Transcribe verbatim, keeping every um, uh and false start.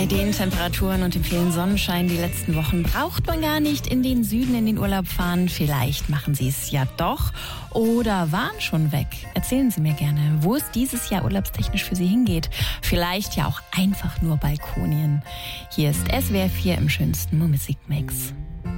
Bei den Temperaturen und dem vielen Sonnenschein die letzten Wochen braucht man gar nicht in den Süden in den Urlaub fahren. Vielleicht machen Sie es ja doch oder waren schon weg. Erzählen Sie mir gerne, wo es dieses Jahr urlaubstechnisch für Sie hingeht. Vielleicht ja auch einfach nur Balkonien. Hier ist S W R vier im schönsten Musikmix.